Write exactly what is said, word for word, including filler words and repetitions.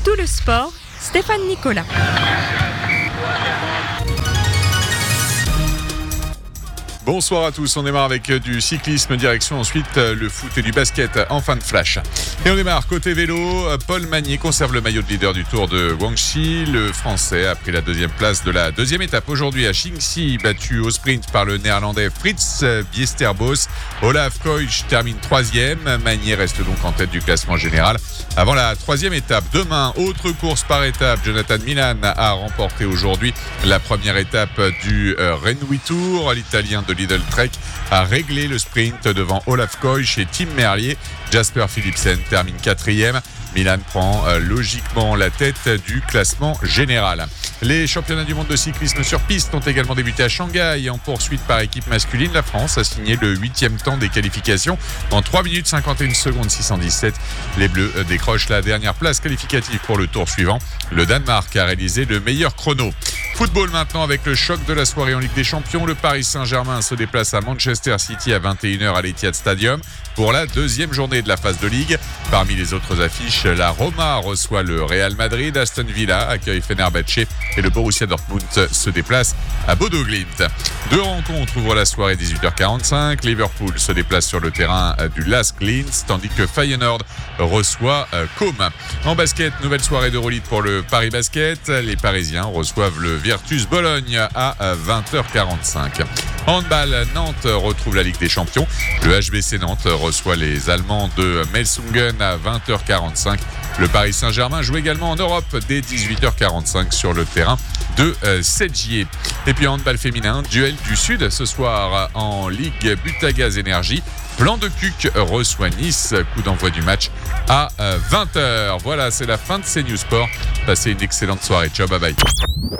tout le sport, Stéphane Nicolas. Bonsoir à tous, on démarre avec du cyclisme, direction ensuite le foot et du basket en fin de flash. Et on démarre côté vélo, Paul Magnier conserve le maillot de leader du Tour de Guangxi. Le Français a pris la deuxième place de la deuxième étape aujourd'hui à Xingxi, battu au sprint par le Néerlandais Frits Bjesterbos. Olaf Koij termine troisième, Magnier reste donc en tête du classement général. Avant la troisième étape, demain, autre course par étape, Jonathan Milan a remporté aujourd'hui la première étape du Rennes Tour. L'Italien de Lidl Trek a réglé le sprint devant Olaf Koij et Tim Merlier. Jasper Philipsen termine quatrième. Milan prend euh, logiquement la tête du classement général. Les championnats du monde de cyclisme sur piste ont également débuté à Shanghai. En poursuite par équipe masculine, la France a signé le huitième temps des qualifications en trois minutes cinquante et une secondes six cent dix-sept. Les Bleus décrochent la dernière place qualificative pour le tour suivant. Le Danemark a réalisé le meilleur chrono. Football maintenant avec le choc de la soirée en Ligue des Champions. Le Paris Saint-Germain se déplace à Manchester City à vingt et une heures à l'Etihad Stadium pour la deuxième journée de la phase de Ligue. Parmi les autres affiches, la Roma reçoit le Real Madrid, Aston Villa accueille Fenerbahçe et le Borussia Dortmund se déplace à Bodo Glimt. Deux rencontres ouvrent la soirée dix-huit heures quarante-cinq. Liverpool se déplace sur le terrain du Lask Linz tandis que Feyenoord reçoit Com. En basket, nouvelle soirée d'Euroleague pour le Paris Basket. Les Parisiens reçoivent le Virtus Bologne à vingt heures quarante-cinq. Handball, Nantes retrouve la Ligue des Champions. Le H B C Nantes reçoit les Allemands de Melsungen à vingt heures quarante-cinq. Le Paris Saint-Germain joue également en Europe dès dix-huit heures quarante-cinq sur le terrain de euh, Sedgier. Et puis en handball féminin, duel du Sud ce soir en Ligue Butagaz Énergie. Plan de Cuc reçoit Nice, coup d'envoi du match à vingt heures. Voilà, c'est la fin de CNews Sport. Passez une excellente soirée. Ciao, bye bye.